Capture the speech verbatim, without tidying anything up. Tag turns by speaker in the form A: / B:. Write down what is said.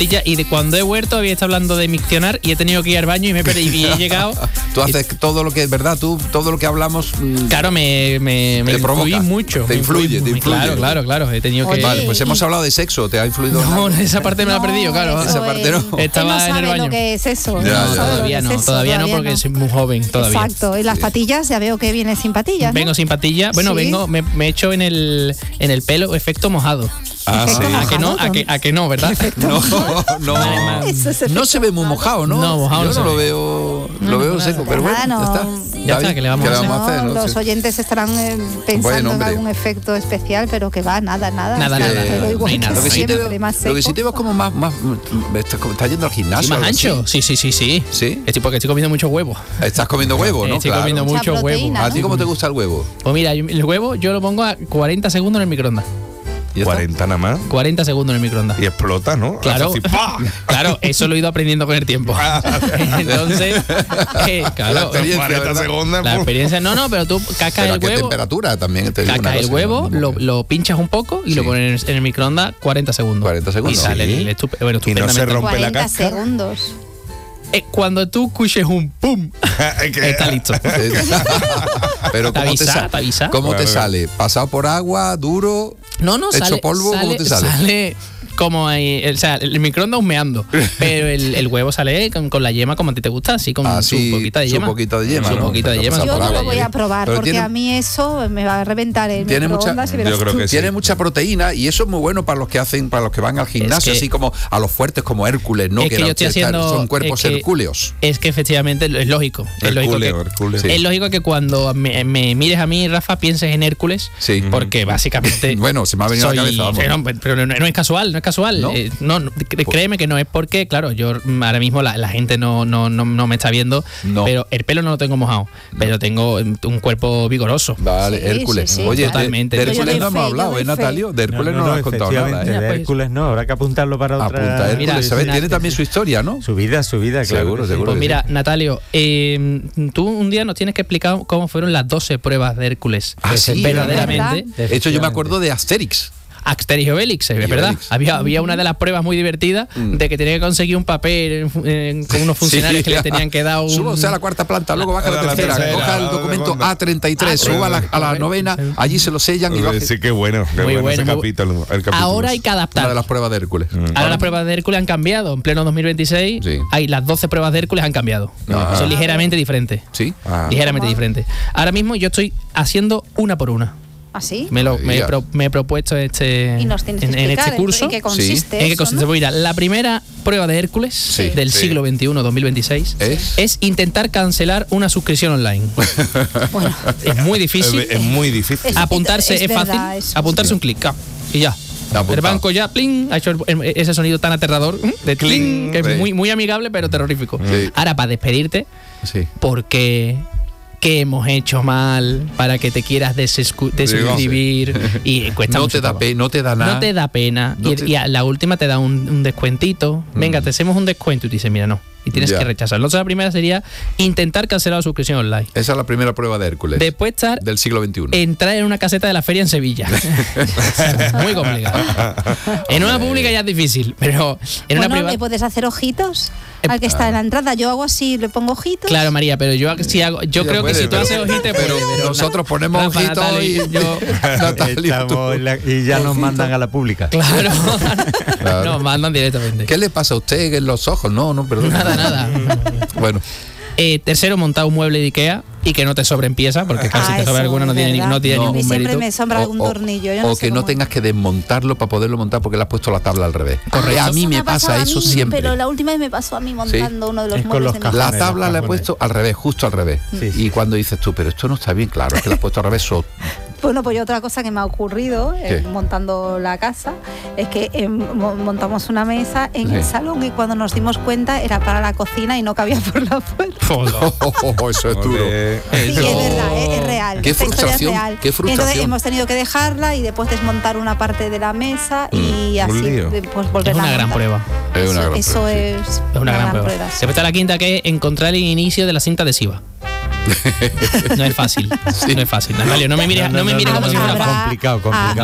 A: Y de cuando he vuelto había estado hablando de miccionar y he tenido que ir al baño y me he perdido y he llegado.
B: Tú haces y, todo lo que es verdad, tú todo lo que hablamos.
A: Claro, me, me, me
B: influye
A: mucho.
B: Te influye, te influye.
A: Claro, claro, claro. He tenido
B: Oye,
A: que.
B: Vale, pues hemos hablado de sexo, ¿te ha influido?
A: No,
B: nada?
A: esa parte me
C: no,
A: la he perdido, claro.
B: Esa parte no.
A: Estaba
C: no sabe
A: en el baño.
C: Lo que es eso.
B: Ya,
C: no,
B: ya,
A: todavía no,
C: es eso,
A: todavía no, porque
C: no.
A: soy muy joven todavía.
C: Exacto. Y las
B: Sí.
C: patillas, ya veo que vienes sin patillas, ¿no?
A: Vengo sin patillas. Bueno,
C: Sí.
A: vengo, me, me he hecho en el en el pelo efecto mojado.
B: Ah, sí.
A: ¿A que no? ¿A que, a que no, verdad?
B: No, no.
C: Eso es
B: No se ve muy mojado, ¿no?
A: No, mojado
B: Yo
A: no se
B: no lo
A: ve.
B: veo,
A: No,
B: lo veo
A: no,
B: seco,
C: no,
B: pero bueno,
C: no.
B: ya está.
A: Ya está, ¿qué le vamos a hacer?
B: a hacer?
C: No,
B: ¿no?
C: los
B: Sí.
C: oyentes estarán eh, pensando
B: Bueno,
C: en
B: hombre.
C: algún efecto especial, pero que va, nada, nada.
A: Nada,
C: Es que
A: nada,
C: te
A: nada,
C: lo igual
A: no hay
C: que
A: nada.
B: Lo que sí te
C: siempre,
B: veo,
C: más
B: lo que
C: seco.
B: sí te veo es como más, más, estás, como- estás yendo al
A: ¿Y
B: gimnasio.
A: más
B: algo así.
A: ancho? Sí, sí, sí, sí.
B: ¿Sí?
A: Estoy porque estoy comiendo mucho huevo.
B: Estás comiendo huevo, ¿no?
A: Estoy
B: Claro.
A: comiendo
C: Mucha
A: mucho huevo.
C: proteína.
B: ¿A ti cómo te gusta el huevo?
A: Pues mira, yo- el huevo yo lo pongo a cuarenta segundos en el microondas.
B: ¿Y ya está?
D: cuarenta nada más.
A: cuarenta segundos en el microondas.
D: Y explota, ¿no?
A: Claro,
D: Hace así, ¡pah!
A: claro, eso lo he ido aprendiendo con el tiempo. Entonces, eh, claro,
B: La experiencia,
D: cuarenta
B: ¿verdad?
D: segundos.
A: la
D: pum.
A: experiencia, no, no, pero tú cascas
B: Pero ¿a
A: el
B: qué
A: huevo,
B: temperatura también? Te digo una
A: cascas el
B: cosa,
A: huevo,
B: ¿no?
A: lo, lo pinchas un poco y
B: Sí.
A: lo pones en el microondas cuarenta segundos.
B: cuarenta segundos.
A: Y sale
D: Sí.
A: el estupe- bueno,
D: Y no se
A: estupendamente.
D: rompe la
C: cuarenta
D: cáscara.
C: segundos.
A: Eh, cuando tú escuches un pum,
D: Es que-
A: está listo.
B: Pero
A: Te
B: ¿cómo te,
A: avisa,
B: sa-
A: te avisa.
B: ¿cómo te
D: Claro.
B: sale? ¿Pasado por agua, duro?
A: No, no,
B: ¿Hecho
A: sale,
B: polvo? ¿Cómo
A: sale,
B: te sale?
A: sale como ahí, o sea, el microondas humeando, pero el, el huevo sale con, con la yema como a ti te gusta, así con
B: Así,
A: su poquita de
B: su
A: yema.
B: poquito de yema,
A: Su
B: ¿no?
A: poquito de
B: Pero
A: yema.
B: pasa
C: Yo
B: por
C: no
B: agua,
C: lo voy a probar
B: Pero
C: porque
B: tiene-
C: a mí eso me va a reventar el
B: Tiene mucha-
C: microondas y verás
D: Yo creo
C: tú.
D: que sí.
B: Tiene mucha proteína y eso es muy bueno para los que hacen, para los que van al gimnasio,
A: que-
B: así como a los fuertes como Hércules, ¿no?
A: Es que
B: la-
A: yo estoy haciendo-
B: son cuerpos
A: es que-
B: hercúleos.
A: Es que efectivamente es lógico. Es lógico
D: Herculeo,
A: que,
D: Herculeo.
B: Sí.
A: es lógico que cuando me, me mires a mí, Rafa, pienses en Hércules,
B: Sí.
A: porque básicamente
B: Bueno, se me ha venido a la
A: soy-
B: cabeza, vamos.
A: Pero, no, pero no, no es casual, no es casual.
B: ¿No?
A: Eh, no, no, cre- créeme que no es porque, claro, yo mm, ahora mismo la, la gente no, no, no, no me está viendo,
B: No.
A: pero el pelo no lo tengo mojado, pero tengo mm, un cuerpo vigoroso.
B: Vale,
C: Sí,
B: Hércules.
C: sí, sí,
B: Oye, de-
A: totalmente.
B: de
A: Yo
B: Hércules
C: doy
B: no hemos
C: fe, yo
B: hablado,
C: doy
B: ¿eh,
C: fe.
B: Natalio? De Hércules no, nos has contado
E: efectivamente,
B: nada, ¿eh?
A: Mira,
E: de
A: pues-
E: Hércules no, habrá que apuntarlo para otra.
B: Apunta Hércules,
A: Mira,
B: ¿sabes?
E: una-
B: Tiene también su historia, ¿no?
E: Su vida, su vida, claro.
B: Seguro,
E: que sí.
B: seguro.
A: Pues mira, Natalio, eh, tú un día nos tienes que explicar cómo fueron las doce pruebas de Hércules.
B: Ah, sí,
A: verdaderamente.
B: De hecho, yo me acuerdo de Asterix.
A: Asterix y Obelix, es
B: Y
A: verdad.
B: Obelix.
A: Había, había una de las pruebas muy divertidas
B: Mm.
A: de que tenía que conseguir un papel en fu- en- con unos funcionarios
B: Sí.
A: que le tenían que dar un.
B: Suba usted a la cuarta planta, luego baja a la
D: A la
B: tercera,
D: tercera,
B: coja
D: a
B: el
D: la
B: documento
D: segunda.
B: A treinta y tres,
A: Ah,
B: suba a la, a la novena, allí se lo sellan y baja.
D: Sí, qué bueno. Qué
A: Muy
D: bueno, ese
A: bueno, muy-
D: capítulo, el capítulo.
A: Ahora hay que
B: Una
A: adaptar.
B: de las pruebas de Hércules.
A: Ahora las pruebas de Hércules han cambiado. En pleno dos mil veintiséis,
B: Sí.
A: hay las doce pruebas de Hércules han cambiado.
B: Ajá.
A: Son ligeramente diferentes.
B: ¿Sí?
D: Ah.
A: Ligeramente diferentes. Ahora mismo yo estoy haciendo una por una.
C: ¿Así?
A: Me, lo, me, he
B: Ya.
A: pro- me he propuesto este,
C: Y nos tienes que
A: en, en
C: explicar
A: este curso.
C: en qué consiste
A: ¿En qué
C: eso,
A: consiste?
C: ¿no?
A: Pues mira, la primera prueba de Hércules
B: Sí,
A: del
D: sí.
A: siglo veintiuno, dos mil veintiséis,
B: ¿Es?
A: intentar cancelar una suscripción online.
C: Bueno,
A: Es muy difícil.
D: Es, es muy difícil.
C: Es-
A: Apuntarse
C: es
A: es,
C: verdad
A: fácil.
C: eso.
A: Apuntarse un clic. ah, Y ya.
B: Apuntado.
A: El banco ya, pling, ha hecho el- el- ese sonido tan aterrador de
D: Cling,
A: cling, que
B: sí.
A: es muy, muy amigable pero terrorífico.
B: Sí.
A: Ahora, para despedirte,
B: Sí.
A: ¿por qué? ¿Qué hemos hecho mal para que te quieras desescu- desuscribir? Y cuesta
B: No
A: mucho
B: te da
A: trabajo.
B: pena, no te da nada.
A: No te da pena.
B: No
A: y,
B: te-
A: y a la última te da un, un descuentito. Venga,
B: Mm.
A: te hacemos un descuento y te dice, mira, no. Y tienes
B: Ya.
A: que rechazarlo. Entonces, la primera sería intentar cancelar la suscripción online.
B: Esa es la primera prueba de Hércules.
A: Después estar
B: del siglo veintiuno.
A: entrar en una caseta de la feria en Sevilla. Muy complicado. En una pública ya es difícil, pero en una
C: bueno,
A: privada.
C: ¿le puedes hacer ojitos
A: Eh,
C: al que está en la entrada? Yo hago así, le pongo ojitos.
A: Claro, María, pero yo si hago, yo
B: Ya
A: creo
B: puede,
A: que si tú
B: pero-
A: haces ojitos,
B: pero
A: puede,
B: nosotros ponemos
A: Rafa,
B: ojitos
A: Natalia,
B: y
A: yo
B: Natalio, tú-
E: Estamos en la- y ya nos
B: Ojito.
E: mandan a la pública.
A: claro,
B: Claro.
A: no mandan directamente.
B: ¿Qué le pasa a usted en los ojos? No, no, perdón.
A: Nada, nada.
B: Bueno,
A: Eh, tercero, montar un mueble de Ikea y que no te sobreempieza, porque casi
C: Ah,
A: te sobra
C: eso
A: alguna no
C: es
A: tiene, ni-
C: verdad.
A: no tiene
B: No.
C: A mí
A: ningún
C: siempre
A: mérito.
C: me sombra algún tornillo. Yo no
B: o
C: sé
B: que no
C: cómo es.
B: tengas que desmontarlo para poderlo montar porque le has puesto la tabla al revés.
A: Correcto.
B: A mí
C: Eso
B: me
C: ha pasado
B: pasa
C: a
B: eso
C: mí,
B: siempre.
C: Pero la última vez me pasó a mí montando uno de los
E: Es con
C: muebles
E: los
C: de mi
E: cajones.
B: La
C: casa.
B: tabla la he
E: cajones.
B: puesto al revés, justo al revés.
E: Sí, sí.
B: Y cuando dices tú, pero esto no está bien, claro, es que la has puesto al revés. so-
C: Bueno, pues otra cosa que me ha ocurrido eh,
B: ¿Qué?
C: montando la casa es que eh, mo- montamos una mesa en
B: Sí.
C: el salón y cuando nos dimos cuenta era para la cocina y no cabía por la puerta.
B: eso es duro.
D: Joder.
C: Sí, es
A: Eso-
C: verdad, eh, es real.
B: Qué
C: Esta historia
B: frustración,
C: es real.
B: qué
C: Y
B: frustración.
C: entonces hemos tenido que dejarla y después desmontar una parte de la mesa y
D: Mm,
C: así
D: un lío.
C: eh, pues volver
A: Es una gran prueba.
B: Es una gran
C: Eso
B: prueba, sí.
C: es
A: Es una gran prueba.
C: sí.
A: Después está la quinta, que es encontrar el inicio de la cinta adhesiva. No es fácil. No es fácil. Natalia, no me mires, no, me mires como si fuera
C: Habrá-
A: fácil.
E: Complicado,
C: ah,
E: complicado.